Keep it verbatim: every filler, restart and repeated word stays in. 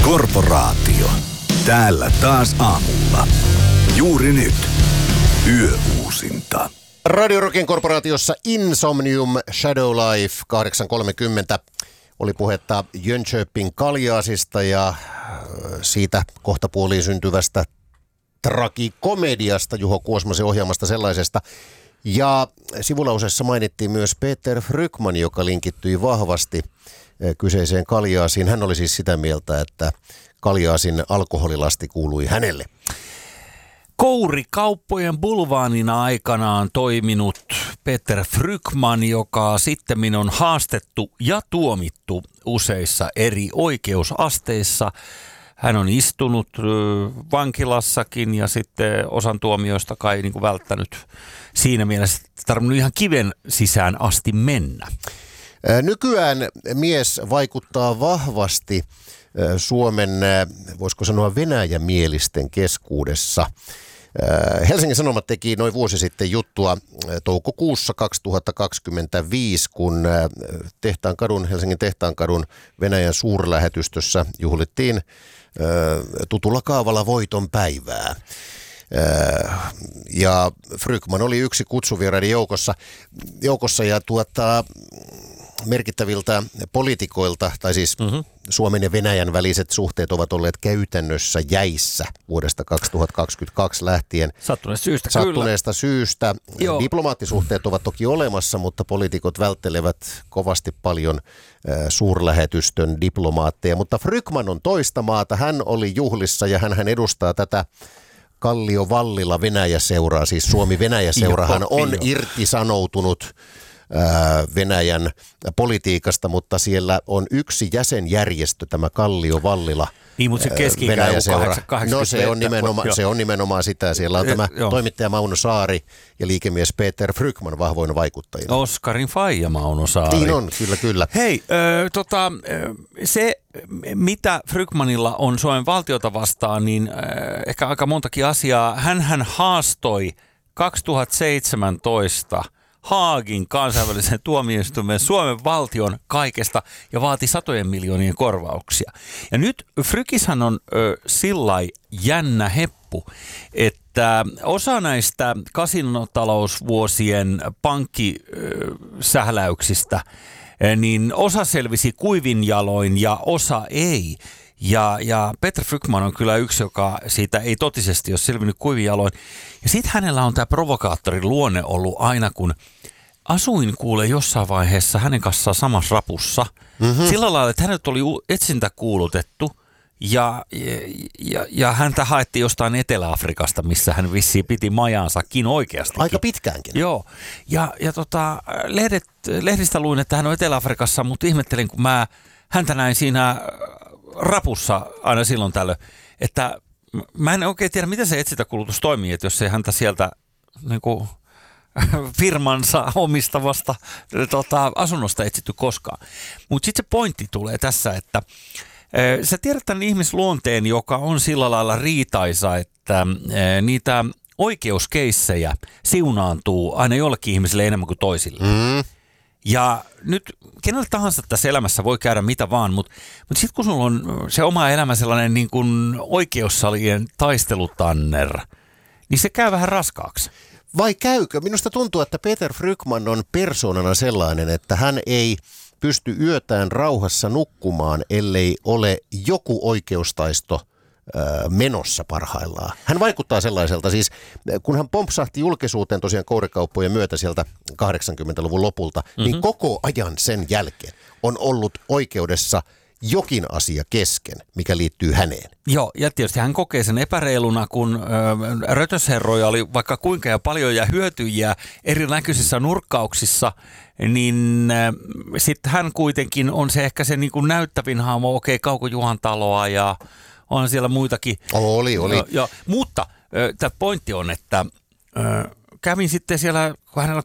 Korporaatio. Täällä taas aamulla. Juuri nyt. Yöuusinta. Radio Rockin korporaatiossa Insomnium Shadow Life kahdeksan kolmekymmentä. Oli puhetta Jönköping Kaljaasista ja siitä kohtapuoliin syntyvästä tragikomediasta, Juho Kuosmasen ohjaamasta sellaisesta. Ja sivulauseessa mainittiin myös Peter Frykman, joka linkittyi vahvasti kyseiseen Kaljaasiin. Hän oli siis sitä mieltä, että Kaljaasin alkoholilasti kuului hänelle. Kourikauppojen bulvaanina aikanaan toiminut Peter Frykman, joka sittemmin on haastettu ja tuomittu useissa eri oikeusasteissa. Hän on istunut vankilassakin ja sitten osan tuomioista kai niin kuin välttänyt siinä mielessä, että tarvinnut ihan kiven sisään asti mennä. Nykyään mies vaikuttaa vahvasti Suomen, voisiko sanoa venäjämielisten keskuudessa. Helsingin Sanomat teki noin vuosi sitten juttua toukokuussa kaksituhattakaksikymmentäviisi, kun Tehtaankadun, Helsingin Tehtaankadun Venäjän suurlähetystössä juhlittiin tutulla kaavalla voiton päivää. Ja Frykman oli yksi kutsuvieraiden joukossa, joukossa ja tuota, merkittäviltä poliitikoilta, tai siis mm-hmm. Suomen ja Venäjän väliset suhteet ovat olleet käytännössä jäissä vuodesta kaksituhattakaksikymmentäkaksi lähtien. Sattuneesta syystä, Sattuneesta kyllä. syystä. Joo. Diplomaattisuhteet ovat toki olemassa, mutta poliitikot välttelevät kovasti paljon äh, suurlähetystön diplomaatteja. Mutta Frykman on toista maata. Hän oli juhlissa ja hän edustaa tätä Kallio-Vallila Venäjä-seuraa, siis Suomi-Venäjä-seurahan on irtisanoutunut Venäjän politiikasta, mutta siellä on yksi jäsenjärjestö, tämä Kallio-Vallila. Niin, mutta se keski-ikä No se on, nimenomaan, se on nimenomaan sitä. Siellä on tämä jo. toimittaja Mauno Saari ja liikemies Peter Frykman vahvoina vaikuttajina. Oskarin faija Mauno Saari. Niin on, kyllä, kyllä. Hei, äh, tota, se mitä Frykmanilla on Suomen valtiota vastaan, niin äh, ehkä aika montakin asiaa. Hänhän haastoi kaksituhattaseitsemäntoista Haagin kansainvälisen tuomioistuimen Suomen valtion kaikesta ja vaati satojen miljoonien korvauksia. Ja nyt Frykishän on ö, sillai jännä heppu, että osa näistä kasinotalousvuosien pankkisähläyksistä, niin osa selvisi kuivin jaloin ja osa ei. Ja, ja Peter Frykman on kyllä yksi, joka siitä ei totisesti ole selvinnyt kuivin jaloin. Ja sitten hänellä on tämä provokaattorin luonne ollut aina, kun asuin kuule jossain vaiheessa hänen kanssaan samassa rapussa. Mm-hmm. Sillä lailla, että hänet oli etsintä kuulutettu ja, ja, ja häntä haettiin jostain Etelä-Afrikasta, missä hän vissiin piti majaansakin oikeastikin. Aika pitkäänkin. Joo. Ja, ja tota, lehdet, lehdistä luin, että hän on Etelä-Afrikassa, mutta ihmettelin, kun mä häntä näin siinä rapussa aina silloin tällöin, että mä en oikein tiedä, miten se etsintäkulutus toimii, että jos ei häntä sieltä niin kuin firmansa omistavasta tota, asunnosta etsitty koskaan. Mutta sitten se pointti tulee tässä, että e, sä tiedät tämän ihmisluonteen, joka on sillä lailla riitaisa, että e, niitä oikeuskeissejä siunaantuu aina jollekin ihmiselle enemmän kuin toisille. Mm. Ja nyt kenelle tahansa tässä elämässä voi käydä mitä vaan, mutta, mutta sitten kun sulla on se oma elämä sellainen niin kuin oikeussalien taistelutanner, niin se käy vähän raskaaksi. Vai käykö? Minusta tuntuu, että Peter Frykman on persoonana sellainen, että hän ei pysty yötään rauhassa nukkumaan, ellei ole joku oikeustaisto menossa parhaillaan. Hän vaikuttaa sellaiselta, siis kun hän pompsahti julkisuuteen tosiaan kourikauppojen myötä sieltä kahdeksankymmentäluvun lopulta, mm-hmm. niin koko ajan sen jälkeen on ollut oikeudessa jokin asia kesken, mikä liittyy häneen. Joo, ja tietysti hän kokee sen epäreiluna, kun ö, rötösherroja oli vaikka kuinka ja paljon ja hyötyjiä erinäköisissä nurkkauksissa, niin sitten hän kuitenkin on se ehkä se niin kuin näyttävin hahmo, okei, okay, Kauko Juhan taloa ja on siellä muitakin. Oli, oli. Ja, ja, mutta tämä pointti on, että ö, kävin sitten siellä, kun hänellä